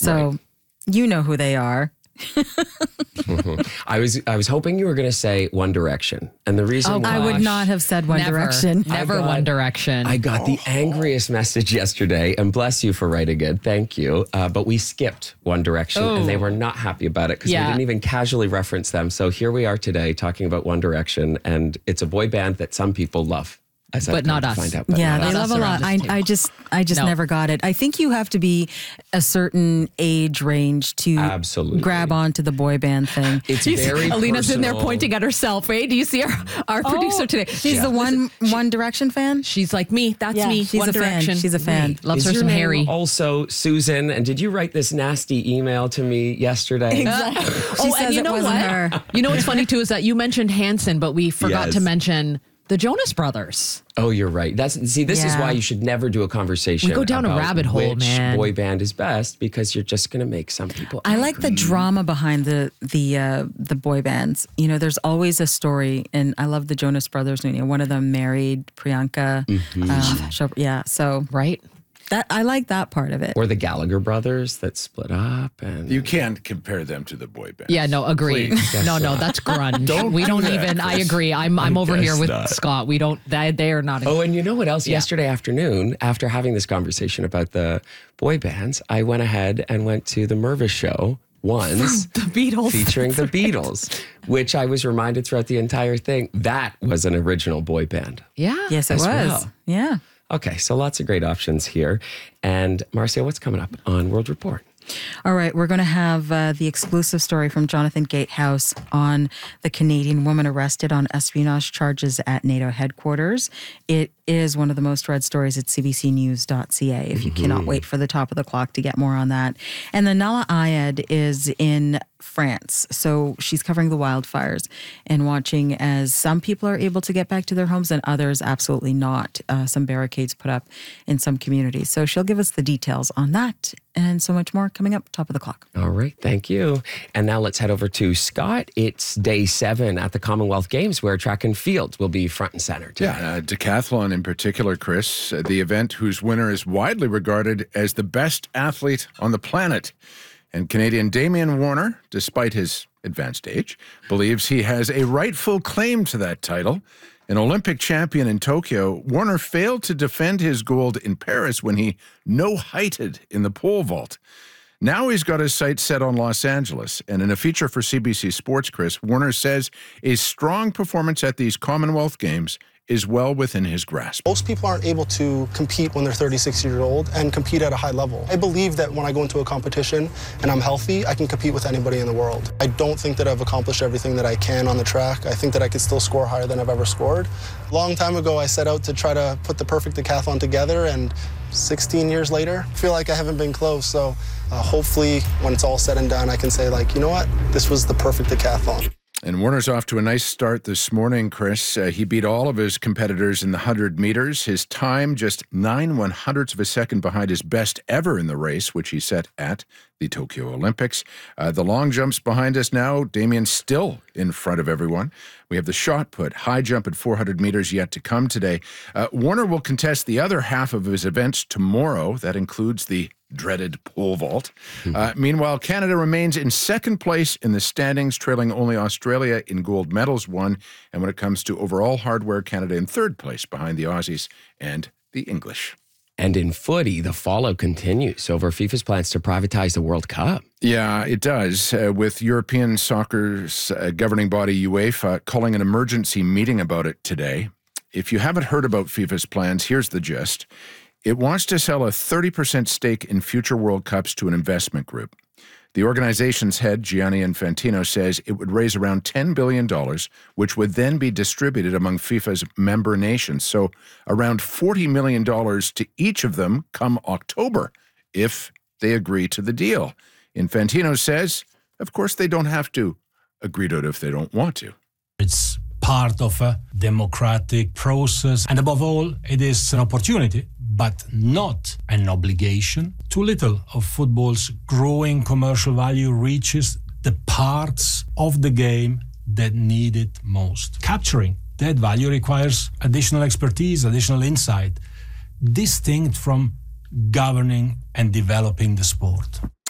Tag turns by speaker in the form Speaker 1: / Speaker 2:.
Speaker 1: So you know who they are.
Speaker 2: I was hoping you were going to say One Direction. And the reason why
Speaker 1: I would not have said One Direction.
Speaker 3: Never One Direction.
Speaker 2: I got the angriest message yesterday, and bless you for writing it. Thank you. But we skipped One Direction, and they were not happy about it because we didn't even casually reference them. So here we are today talking about One Direction, and it's a boy band that some people love.
Speaker 3: But not us.
Speaker 2: Find out,
Speaker 1: Yeah, they love a lot. I just never got it. I think you have to be a certain age range to grab onto the boy band thing.
Speaker 2: It's very
Speaker 3: Alina's
Speaker 2: personal.
Speaker 3: in there pointing at herself. Hey, do you see our producer today?
Speaker 1: She's the One Direction fan?
Speaker 3: She's like me. That's me.
Speaker 1: She's
Speaker 3: One
Speaker 1: a
Speaker 3: Direction.
Speaker 1: fan. She's a fan.
Speaker 3: Loves
Speaker 2: Is
Speaker 3: her
Speaker 2: your
Speaker 3: some
Speaker 2: name
Speaker 3: Harry.
Speaker 2: Also, Susan, and did you write this nasty email to me yesterday?
Speaker 1: Exactly. She says
Speaker 3: and you
Speaker 1: it
Speaker 3: know
Speaker 1: wasn't
Speaker 3: what?
Speaker 1: her.
Speaker 3: You know what's funny too is that you mentioned Hanson, but we forgot to mention the Jonas Brothers.
Speaker 2: Oh, you're right. This is why you should never do a conversation.
Speaker 3: We go down a
Speaker 2: about
Speaker 3: rabbit hole,
Speaker 2: which
Speaker 3: man.
Speaker 2: boy band is best, because you're just going to make some people
Speaker 1: I like the drama behind the boy bands. You know, there's always a story, and I love the Jonas Brothers. You know, one of them married Priyanka. Chopra. So
Speaker 3: right.
Speaker 1: That I like that part of it.
Speaker 2: Or the Gallagher brothers that split up. And
Speaker 4: You can't compare them to the boy band.
Speaker 3: Yeah, no, agree. No, that's grunge. We don't even. I agree. I'm over here with Scott. We don't. They are not.
Speaker 2: Oh, and you know what else? Yesterday afternoon, after having this conversation about the boy bands, I went ahead and went to the Mervis show once.
Speaker 3: The Beatles.
Speaker 2: Featuring the Beatles, which I was reminded throughout the entire thing, that was an original boy band.
Speaker 3: Yeah.
Speaker 1: Yes, it was.
Speaker 2: Well.
Speaker 1: Yeah.
Speaker 2: Okay, so lots of great options here. And Marcia, what's coming up on World Report?
Speaker 1: All right, we're going to have the exclusive story from Jonathan Gatehouse on the Canadian woman arrested on espionage charges at NATO headquarters. It is one of the most read stories at cbcnews.ca if you cannot wait for the top of the clock to get more on that. And then Nala Ayed is in France. So she's covering the wildfires and watching as some people are able to get back to their homes and others absolutely not. Some barricades put up in some communities. So she'll give us the details on that and so much more coming up top of the clock.
Speaker 2: All right, thank you. And now let's head over to Scott. It's day 7 at the Commonwealth Games where track and field will be front and center today.
Speaker 4: Yeah, decathlon in particular, Chris, the event whose winner is widely regarded as the best athlete on the planet. And Canadian Damian Warner, despite his advanced age, believes he has a rightful claim to that title. An Olympic champion in Tokyo, Warner failed to defend his gold in Paris when he no-heighted in the pole vault. Now he's got his sights set on Los Angeles. And in a feature for CBC Sports, Chris, Warner says a strong performance at these Commonwealth Games is well within his grasp.
Speaker 5: Most people aren't able to compete when they're 36 years old and compete at a high level. I believe that when I go into a competition and I'm healthy, I can compete with anybody in the world. I don't think that I've accomplished everything that I can on the track. I think that I could still score higher than I've ever scored. A long time ago, I set out to try to put the perfect decathlon together, and 16 years later, I feel like I haven't been close. So hopefully, when it's all said and done, I can say, like, you know what? This was the perfect decathlon.
Speaker 4: And Warner's off to a nice start this morning, Chris. He beat all of his competitors in the 100 meters. His time just 9/100ths of a second behind his best ever in the race, which he set at the Tokyo Olympics. The long jumps behind us now. Damian still in front of everyone. We have the shot put, high jump at 400 meters yet to come today. Warner will contest the other half of his events tomorrow. That includes the dreaded pole vault. Meanwhile, Canada remains in second place in the standings, trailing only Australia in gold medals won. And when it comes to overall hardware, Canada in third place behind the Aussies and the English.
Speaker 2: And in footy, the fallout continues over FIFA's plans to privatize the World Cup.
Speaker 4: Yeah, it does, with European soccer's governing body UEFA calling an emergency meeting about it today. If you haven't heard about FIFA's plans, here's the gist. It wants to sell a 30% stake in future World Cups to an investment group. The organization's head, Gianni Infantino, says it would raise around $10 billion, which would then be distributed among FIFA's member nations. So around $40 million to each of them come October, if they agree to the deal. Infantino says, of course, they don't have to agree to it if they don't want to.
Speaker 6: It's part of a democratic process, and above all, it is an opportunity, but not an obligation. Too little of football's growing commercial value reaches the parts of the game that need it most. Capturing that value requires additional expertise, additional insight, distinct from governing and developing the sport.